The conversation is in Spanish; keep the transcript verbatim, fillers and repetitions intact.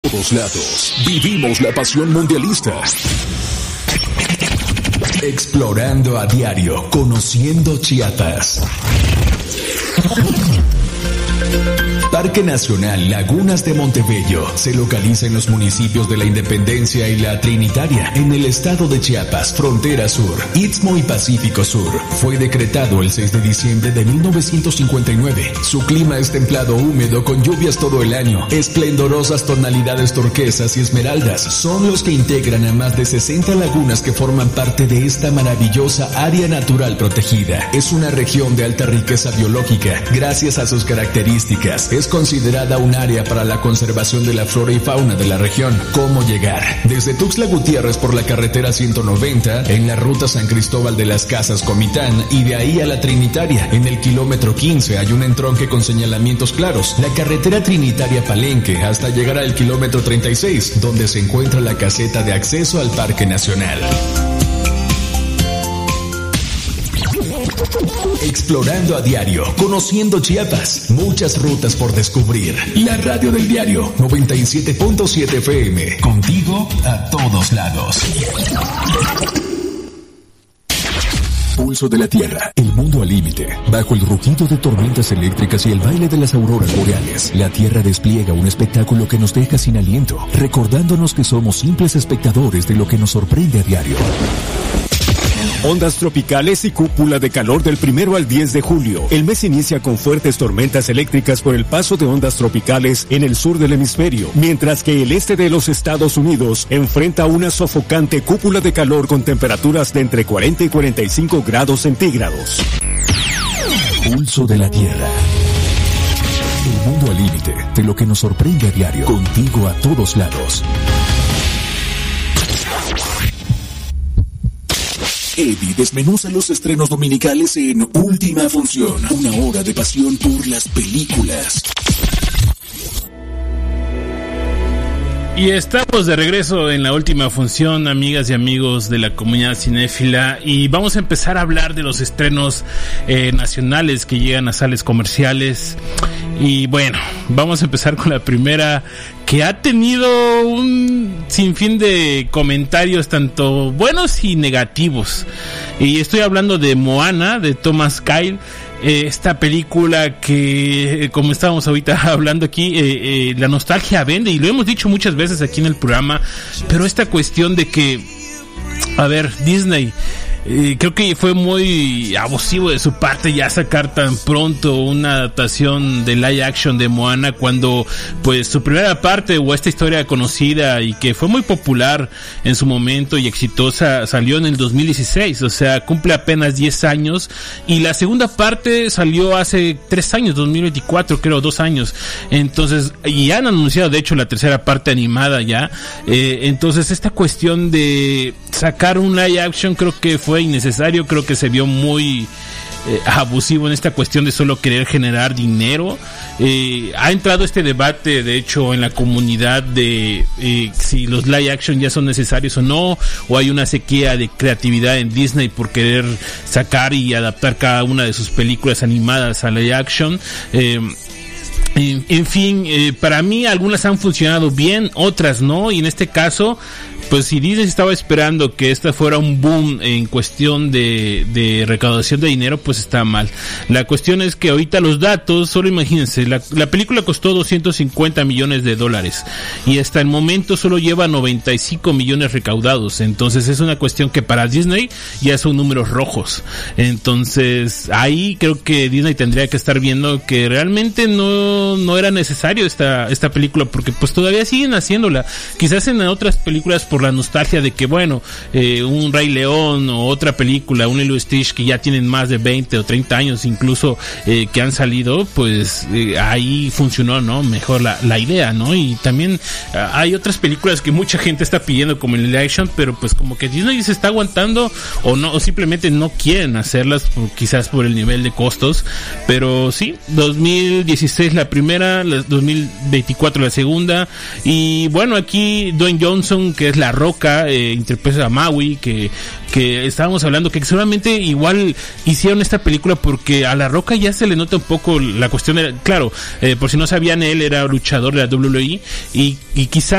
todos lados. Vivimos la pasión mundialista. Explorando a diario, conociendo Chiapas. Parque Nacional Lagunas de Montebello se localiza en los municipios de La Independencia y La Trinitaria, en el estado de Chiapas, frontera sur, Istmo y Pacífico Sur. Fue decretado el seis de diciembre de mil novecientos cincuenta y nueve. Su clima es templado húmedo con lluvias todo el año. Esplendorosas tonalidades turquesas y esmeraldas son los que integran a más de sesenta lagunas que forman parte de esta maravillosa área natural protegida. Es una región de alta riqueza biológica. Gracias a sus características, es considerada un área para la conservación de la flora y fauna de la región. ¿Cómo llegar? Desde Tuxtla Gutiérrez por la carretera ciento noventa, en la ruta San Cristóbal de las Casas Comitán, y de ahí a la Trinitaria. En el kilómetro quince hay un entronque con señalamientos claros, la carretera Trinitaria Palenque, hasta llegar al kilómetro treinta y seis, donde se encuentra la caseta de acceso al Parque Nacional. Explorando a diario, conociendo Chiapas, muchas rutas por descubrir. La radio del diario noventa y siete punto siete F M, contigo a todos lados. Pulso de la Tierra, el mundo al límite. Bajo el rugido de tormentas eléctricas y el baile de las auroras boreales, la Tierra despliega un espectáculo que nos deja sin aliento, recordándonos que somos simples espectadores de lo que nos sorprende a diario. Ondas tropicales y cúpula de calor del primero al diez de julio. El mes inicia con fuertes tormentas eléctricas por el paso de ondas tropicales en el sur del hemisferio, mientras que el este de los Estados Unidos enfrenta una sofocante cúpula de calor con temperaturas de entre cuarenta y cuarenta y cinco grados centígrados. Pulso de la Tierra. El mundo al límite de lo que nos sorprende a diario. Contigo a todos lados. Eddie desmenuza los estrenos dominicales en Última Función. Una hora de pasión por las películas. Y estamos de regreso en la Última Función, amigas y amigos de la comunidad cinéfila, y vamos a empezar a hablar de los estrenos eh, nacionales que llegan a salas comerciales. Y bueno, vamos a empezar con la primera, que ha tenido un sinfín de comentarios tanto buenos y negativos. Y estoy hablando de Moana, de Thomas Kyle. Eh, esta película que, como estábamos ahorita hablando aquí, eh, eh, la nostalgia vende, y lo hemos dicho muchas veces aquí en el programa, pero esta cuestión de que, a ver, Disney, eh, creo que fue muy abusivo de su parte ya sacar tan pronto una adaptación de live action de Moana, cuando pues su primera parte, o esta historia conocida y que fue muy popular en su momento y exitosa, salió en el dos mil dieciséis, o sea, cumple apenas diez años, y la segunda parte salió hace tres años, dos mil veinticuatro, creo, dos años. Entonces, y han anunciado de hecho la tercera parte animada ya. Eh, entonces esta cuestión de sacar un live action creo que fue innecesario, creo que se vio muy eh, abusivo en esta cuestión de solo querer generar dinero. Eh, ha entrado este debate de hecho en la comunidad de eh, si los live action ya son necesarios o no, o hay una sequía de creatividad en Disney por querer sacar y adaptar cada una de sus películas animadas a live action. eh, En, en fin, eh, para mí algunas han funcionado bien, otras no, y en este caso, pues si Disney estaba esperando que esta fuera un boom en cuestión de, de recaudación de dinero, pues está mal. La cuestión es que ahorita los datos, solo imagínense, la, la película costó doscientos cincuenta millones de dólares y hasta el momento solo lleva noventa y cinco millones recaudados. Entonces es una cuestión que para Disney ya son números rojos. Entonces ahí creo que Disney tendría que estar viendo que realmente no, no era necesario esta, esta película, porque pues todavía siguen haciéndola. Quizás en otras películas por la nostalgia de que bueno, eh, un Rey León o otra película, un Lilo y Stitch que ya tienen más de veinte o treinta años incluso, eh, que han salido, pues eh, ahí funcionó, ¿no? Mejor la, la idea, ¿no? Y también eh, hay otras películas que mucha gente está pidiendo como el live action, pero pues como que Disney se está aguantando o no, o simplemente no quieren hacerlas, por, quizás por el nivel de costos. Pero sí, dos mil dieciséis la primera, dos mil veinticuatro la segunda, y bueno, aquí Dwayne Johnson, que es La Roca, eh, interpreta a Maui, que, que estábamos hablando que seguramente igual hicieron esta película porque a La Roca ya se le nota un poco la cuestión de, claro, eh, por si no sabían, él era luchador de la W W E y, y quizás